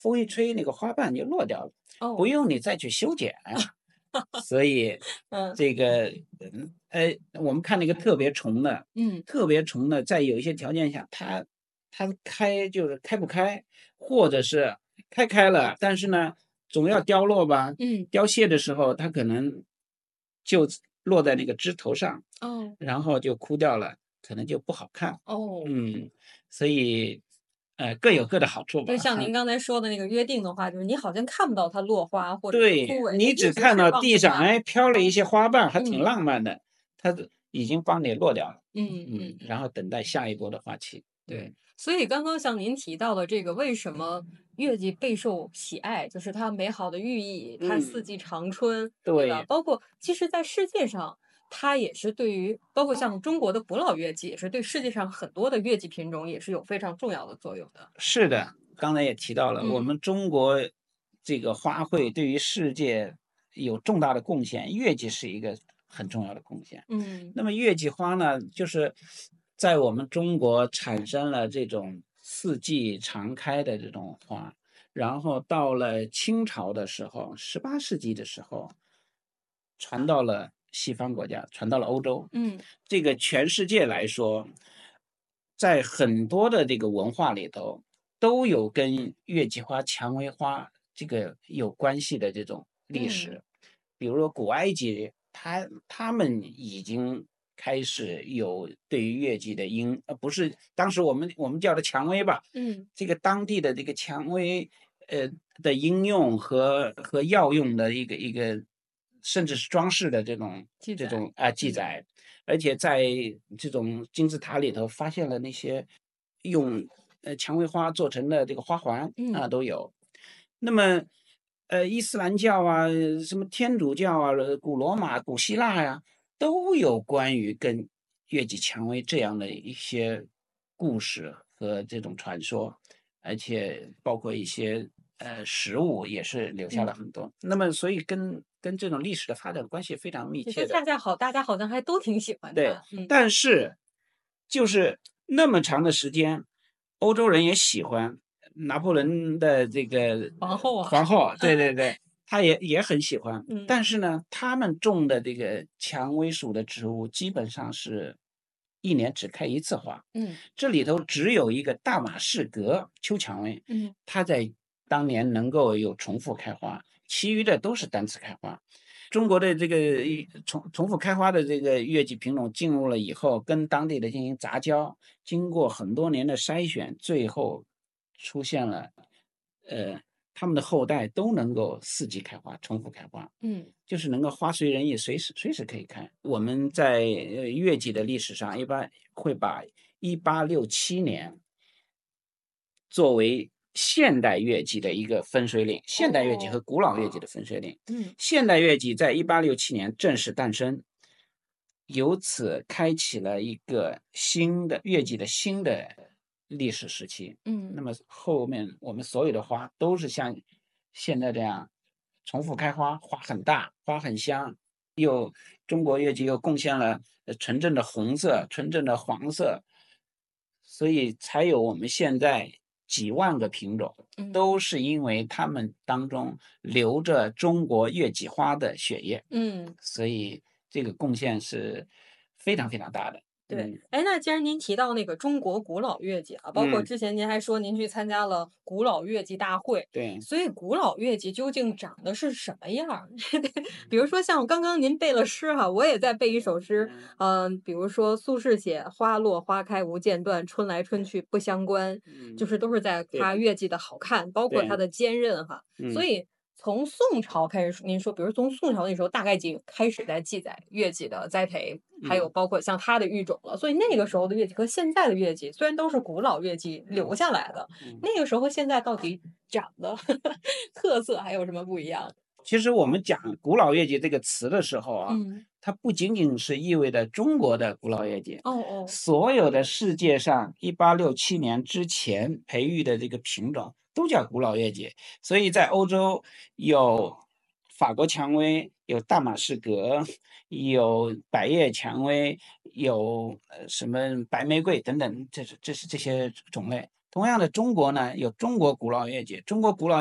风一吹，那个花瓣就落掉了，不哦， 用你再去修剪。所以嗯这个，我们看那个特别虫的， 嗯特别虫的，在有一些条件下，它开就是开不开，或者是开了，但是呢，总要凋落吧。 嗯， 凋谢的时候，它可能就落在那个枝头上， 哦然后就枯掉了，可能就不好看。 哦。 嗯，所以各有各的好处吧。 就像您刚才说的那个约定的话，就是你好像看不到它落花或者是枯对， 萎，它你只一直是看到地上， 放在那儿。 哎，飘了一些花瓣，还挺嗯浪漫的，它已经帮你落掉了。 嗯。 然后等待下一波的花期。 对， 对， 所以刚刚像您提到的这个，为什么月季备受喜爱，就是它美好的寓意，它四嗯， 季常春，对吧？ 对， 包括其实，在世界上，它也是对于包括像中国的古老月季，也是对世界上很多的月季品种也是有非常重要的作用的。 是的，刚才也提到了，我嗯们中国这个花卉对于世界有重大的贡献，月季是一个很重要的贡献。 嗯那么月季花呢，就是在我们中国产生了这种四季常开的这种花，然后到了清朝的时候18世纪的时候，传到了西方国家，传到了欧洲。 嗯这个全世界来说，在很多的这个文化里头，都有跟月季花、蔷薇花这个有关系的这种历嗯史。比如说古埃及，他们已经开始有对于月季的不是当时我们叫的蔷薇吧， 嗯， 这个当地的这个蔷薇，呃的应用和药用的一个，甚至是装饰的这种记载， 这种记嗯载。而且在这种金字塔里头发现了那些用蔷薇花做成的这个花环啊嗯。 都有。那么伊斯兰教啊，什么天主教啊，古罗马、古希腊呀、都有关于跟月季蔷薇这样的一些故事和这种传说，而且包括一些食物也是留下了嗯。 很多。那么，所以跟这种历史的发展关系非常密也就切的。 恰恰好，大家好像还都挺喜欢对， 它。嗯， 但是就是那么长的时间，欧洲人也喜欢拿破仑的这个皇后啊， 皇后，对对对，他也很喜欢。 嗯但是呢，他们种的这个蔷薇属的植物基本上是一年只开一次花， 嗯这里头只有一个大马士革秋蔷薇， 嗯它在当年能够有重复开花，其余的都是单次开花。中国的这个重复开花的这个月季品种进入了以后，跟当地的进行杂交，经过很多年的筛选，最后出现了，呃，他们的后代都能够四季开花，重复开花， 嗯。 就是能够花随人意，随时可以开。我们在月季的历史上，一般会把1867年作为现代乐季的一个分水岭，现代乐季和哦， 古老乐季的分水岭。 嗯现代乐季在1867年正式诞生，由此开启了一个新的乐季的新的历史时期。那嗯么后面我们所有的花都是像现在这样重复开花，花很大，花很香，中国乐季又贡献了纯正的红色、纯正的黄色，所以才有我们现在几万个品种， 嗯都是因为它们当中流着中国月季花的血液， 嗯。 所以这个贡献是非常非常大的。 对， 嗯哎，那既然您提到那个中国古老乐季啊，包括嗯， 之前您还说您去参加了古老乐季大会， 对， 所以古老乐季究竟长得是什么样儿？比如说像刚刚您背了诗哈，我也在背一首诗， 嗯比如说苏轼写"花落花开无间断，春来春去不相关"，就嗯， 是都是在对的， 夸乐季的好看，包括它对， 的坚韧哈。所嗯以从宋朝开始说您说，比如从宋朝那时候大概就开始在记载乐季的栽培，还有嗯包括像它的育种了。所以那个时候的乐季和现在的乐季虽然都是古老乐季留下来的， 嗯。 那个时候和现在到底长得特色还有什么不一样？ 其实我们讲古老乐季这个词的时候啊， 嗯， 它不仅仅是意味着中国的古老乐季， 哦哦， 所有的世界上1867年之前培育的这个品种都叫古老乐季。所以在欧洲有法国蔷薇，有大马士革，有百叶蔷薇，有什么白玫瑰等等，这是这些种类同样的，中国呢有中国古老乐节，中国古老